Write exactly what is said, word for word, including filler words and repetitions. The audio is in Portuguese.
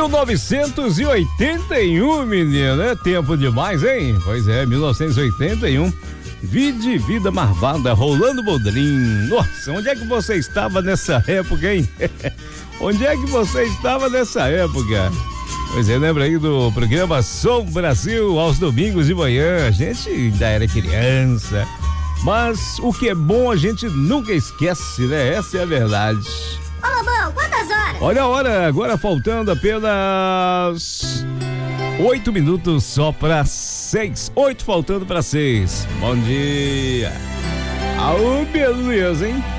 mil novecentos e oitenta e um, menino, é tempo demais, hein? Pois é, mil novecentos e oitenta e um. Vida e Vida Marvada, Rolando Boldrin. Nossa, onde é que você estava nessa época, hein? Onde é que você estava nessa época? Pois é, lembra aí do programa Som Brasil aos domingos de manhã. A gente ainda era criança, mas o que é bom a gente nunca esquece, né? Essa é a verdade. Ô Lobão, quantas horas? Olha a hora, agora faltando apenas oito minutos só para seis. Oito faltando para seis. Bom dia. Aô, beleza, hein?